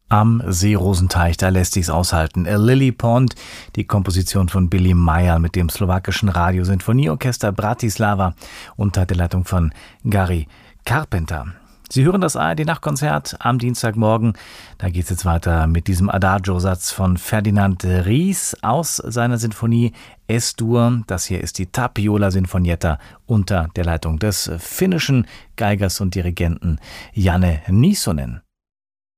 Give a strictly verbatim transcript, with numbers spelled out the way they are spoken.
Am Seerosenteich, da lässt sich's aushalten. A Lily Pond, die Komposition von Billy Meyer mit dem slowakischen Radiosinfonieorchester Bratislava unter der Leitung von Gary Carpenter. Sie hören das A R D-Nachtkonzert am Dienstagmorgen. Da geht's jetzt weiter mit diesem Adagio-Satz von Ferdinand Ries aus seiner Sinfonie S-Dur. Das hier ist die Tapiola Sinfonietta unter der Leitung des finnischen Geigers und Dirigenten Janne Nisonen.